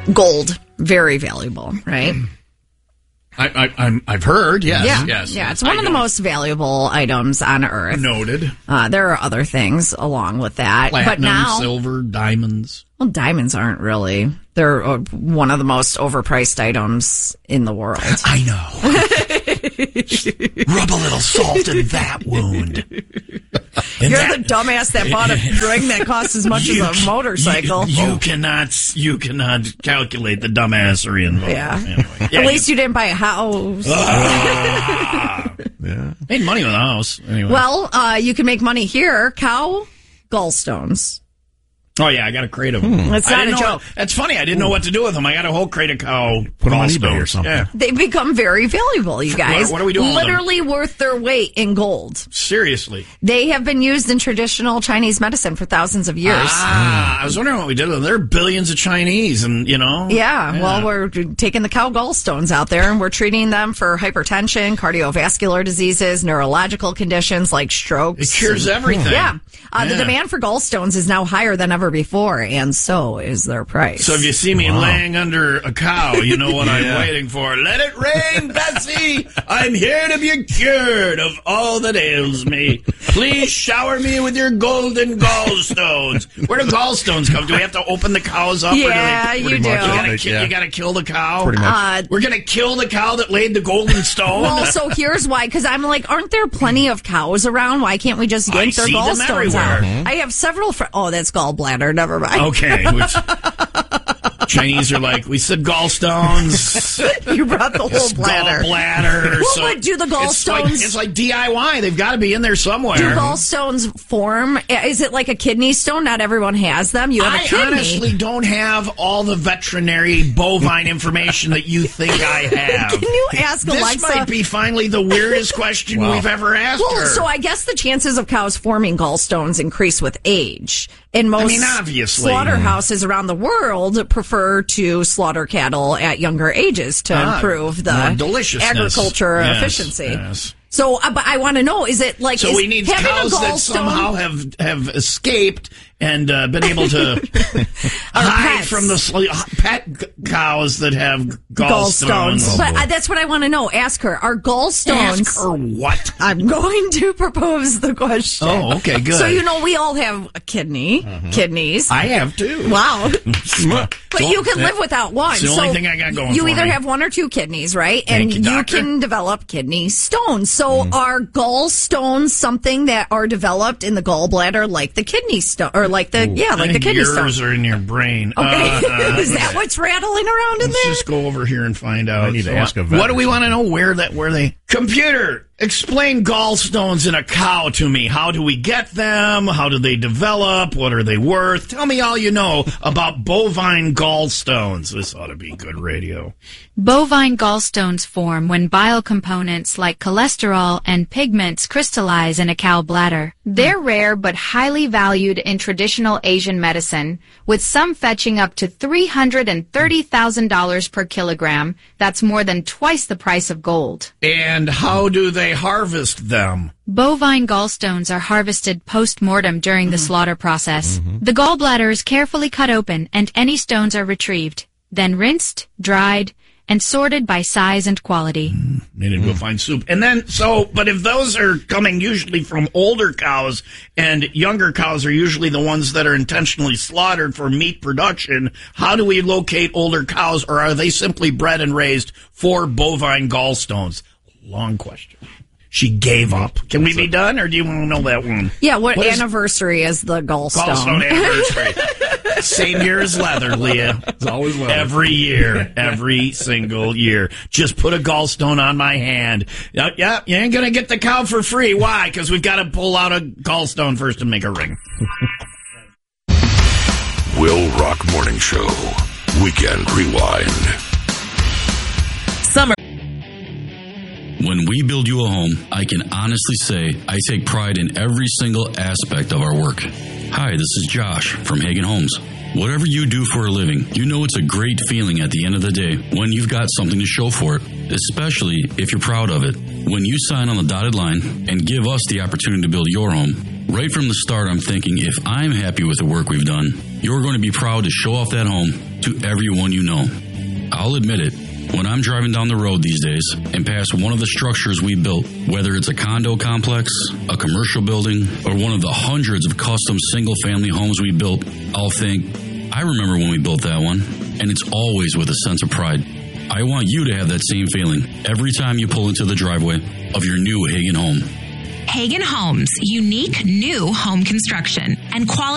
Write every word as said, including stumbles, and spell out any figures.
Gold, very valuable, right? I, I, I'm, I've heard, yes, yeah. yes. Yeah, it's one I of the most valuable items on Earth. Noted. Uh, there are other things along with that. Platinum, but now, silver, diamonds. Well, diamonds aren't really. They're uh, one of the most overpriced items in the world. I know. Rub a little salt in that wound. And You're that, the dumbass that bought a ring that costs as much you, as a motorcycle. You, you cannot, you cannot calculate the dumbassery involved. Yeah. Anyway. yeah At least you, you didn't buy a house. Uh, yeah. Made money with a house. Anyway. Well, uh, you can make money here. Cow gallstones. Oh, yeah, I got a crate of them. Hmm. That's not a joke. What, that's funny. I didn't know what to do with them. I got a whole crate of cow. Put them on eBay or something. Yeah. They become very valuable, you guys. What, what are we doing Literally with them? worth their weight in gold. Seriously. They have been used in traditional Chinese medicine for thousands of years. Ah, I was wondering what we did with them. There are billions of Chinese, and, you know. Yeah, yeah, well, we're taking the cow gallstones out there, and we're treating them for hypertension, cardiovascular diseases, neurological conditions like strokes. It cures and, everything. Yeah. Uh, yeah. The demand for gallstones is now higher than ever before, and so is their price. So if you see me wow. laying under a cow, you know what yeah. I'm waiting for. Let it rain, Bessie! I'm here to be cured of all that ails me. Please shower me with your golden gallstones. Where do gallstones come? Do we have to open the cows up? Yeah, or do we, you do. You gotta, ki- yeah. you gotta kill the cow? Pretty much. Uh, We're gonna kill the cow that laid the golden stone? Well, so here's why. Because I'm like, aren't there plenty of cows around? Why can't we just yank I their gallstones out? Mm-hmm. I have several fr- Oh, that's gallbladder. Never mind. Okay. Which, Chinese are like, we said gallstones. You brought the whole bladder. Gallbladder. Well, so but do the gallstones... It's like, it's like D I Y. They've got to be in there somewhere. Do gallstones form? Is it like a kidney stone? Not everyone has them. You have I a kidney. honestly don't have all the veterinary bovine information that you think I have. Can you ask this Alexa? This might be finally the weirdest question wow. we've ever asked well, her. So I guess the chances of cows forming gallstones increase with age. In most I mean, obviously. slaughterhouses around the world prefer to slaughter cattle at younger ages to ah, improve the deliciousness. agriculture yes, efficiency. Yes. So, uh, but I want to know: is it like so is we need having cows a that gallstone somehow have have escaped and uh, been able to hide pets. from the sl- pet g- cows that have gallstones? gallstones. But uh, that's what I want to know. Ask her: are gallstones? Ask her what? I'm going to propose the question. Oh, okay, good. So you know we all have a kidney, mm-hmm. kidneys. I have too. Wow. But so, you can live without one. It's the so only thing I got going You for either me. have one or two kidneys, right? Thank and you, you doctor. can develop kidney stones. So mm. are gallstones something that are developed in the gallbladder like the kidney stone, or like the Ooh, yeah, like I the think kidney yours stone? are in your brain. Okay, Uh, is that what's rattling around in Let's there? just go over here and find out. I need to So ask a what, vet what do or we want to something. know? Where that? Where they? Computer, explain gallstones in a cow to me. How do we get them? How do they develop? What are they worth? Tell me all you know about bovine gallstones. This ought to be good radio. Bovine gallstones form when bile components like cholesterol and pigments crystallize in a cow bladder. They're rare but highly valued in traditional Asian medicine, with some fetching up to three hundred thirty thousand dollars per kilogram. That's more than twice the price of gold. And how do they harvest them? Bovine gallstones are harvested post-mortem during the slaughter process. Mm-hmm. The gallbladder is carefully cut open and any stones are retrieved, then rinsed, dried, and sorted by size and quality. Mm, made into a fine soup. And then, so, but if those are coming usually from older cows and younger cows are usually the ones that are intentionally slaughtered for meat production, how do we locate older cows, or are they simply bred and raised for bovine gallstones? Long question. She gave up. Can we be done, or do you want to know that one? Yeah, what, What is- anniversary is the gallstone? Gallstone anniversary. Same year as leather, Leah. It's always leather. Every year. Every single year. Just put a gallstone on my hand. Yeah, yeah, you ain't going to get the cow for free. Why? Because we've got to pull out a gallstone first to make a ring. Will Rock Morning Show. Weekend Rewind. Summer. When we build you a home, I can honestly say I take pride in every single aspect of our work. Hi, this is Josh from Hagen Homes. Whatever you do for a living, you know it's a great feeling at the end of the day when you've got something to show for it, especially if you're proud of it. When you sign on the dotted line and give us the opportunity to build your home, Right from the start, I'm thinking if I'm happy with the work we've done, you're going to be proud to show off that home to everyone you know. I'll admit it, when I'm driving down the road these days and pass one of the structures we built, whether it's a condo complex, a commercial building, or one of the hundreds of custom single-family homes we built, I'll think, I remember when we built that one, and it's always with a sense of pride. I want you to have that same feeling every time you pull into the driveway of your new Hagen home. Hagen Homes, unique new home construction and quality.